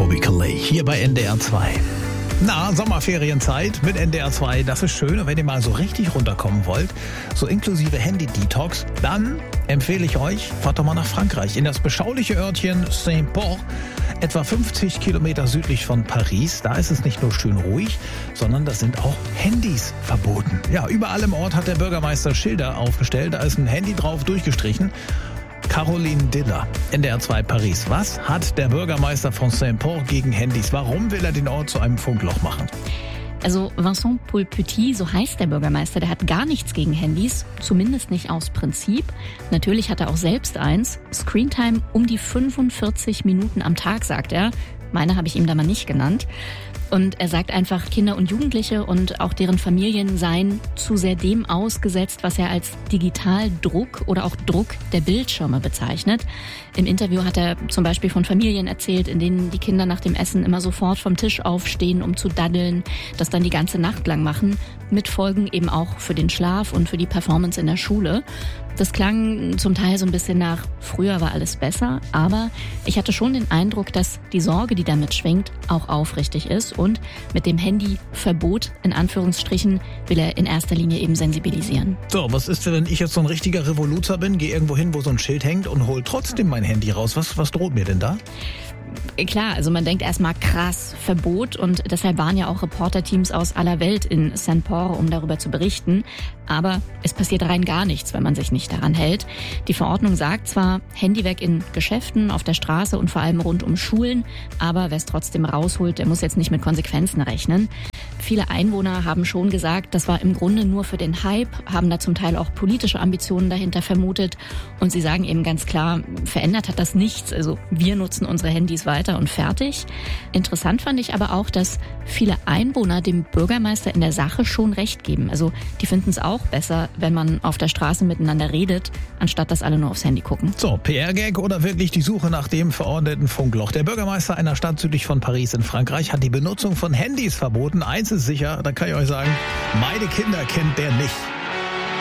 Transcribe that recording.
Toby Kelly hier bei NDR 2. Na, Sommerferienzeit mit NDR 2, das ist schön. Und wenn ihr mal so richtig runterkommen wollt, so inklusive Handy-Detox, dann empfehle ich euch, fahrt doch mal nach Frankreich, in das beschauliche Örtchen Saint-Port, etwa 50 Kilometer südlich von Paris. Da ist es nicht nur schön ruhig, sondern da sind auch Handys verboten. Ja, überall im Ort hat der Bürgermeister Schilder aufgestellt, da ist ein Handy drauf durchgestrichen. Caroline Diller, NDR 2 Paris. Was hat der Bürgermeister von Saint-Port gegen Handys? Warum will er den Ort zu einem Funkloch machen? Also Vincent Paul-Petit, so heißt der Bürgermeister, der hat gar nichts gegen Handys, zumindest nicht aus Prinzip. Natürlich hat er auch selbst eins. Screentime um die 45 Minuten am Tag, sagt er. Meine habe ich ihm da mal nicht genannt. Und er sagt einfach, Kinder und Jugendliche und auch deren Familien seien zu sehr dem ausgesetzt, was er als Digitaldruck oder auch Druck der Bildschirme bezeichnet. Im Interview hat er zum Beispiel von Familien erzählt, in denen die Kinder nach dem Essen immer sofort vom Tisch aufstehen, um zu daddeln, das dann die ganze Nacht lang machen, mit Folgen eben auch für den Schlaf und für die Performance in der Schule. Das klang zum Teil so ein bisschen nach, früher war alles besser, aber ich hatte schon den Eindruck, dass die Sorge, die damit schwingt, auch aufrichtig ist und mit dem Handyverbot, in Anführungsstrichen, will er in erster Linie eben sensibilisieren. So, was ist, wenn ich jetzt so ein richtiger Revoluzer bin, gehe irgendwo hin, wo so ein Schild hängt und hol trotzdem mein Handy raus? Was droht mir denn da? Klar, also man denkt erstmal krass, Verbot, und deshalb waren ja auch Reporterteams aus aller Welt in Saint-Port, um darüber zu berichten. Aber es passiert rein gar nichts, wenn man sich nicht daran hält. Die Verordnung sagt zwar, Handy weg in Geschäften, auf der Straße und vor allem rund um Schulen, aber wer es trotzdem rausholt, der muss jetzt nicht mit Konsequenzen rechnen. Viele Einwohner haben schon gesagt, das war im Grunde nur für den Hype, haben da zum Teil auch politische Ambitionen dahinter vermutet. Und sie sagen eben ganz klar, verändert hat das nichts. Also wir nutzen unsere Handys weiter und fertig. Interessant fand ich aber auch, dass viele Einwohner dem Bürgermeister in der Sache schon recht geben. Also die finden es auch besser, wenn man auf der Straße miteinander redet, anstatt dass alle nur aufs Handy gucken. So, PR-Gag oder wirklich die Suche nach dem verordneten Funkloch? Der Bürgermeister einer Stadt südlich von Paris in Frankreich hat die Benutzung von Handys verboten. Eins ist sicher, da kann ich euch sagen, meine Kinder kennt der nicht.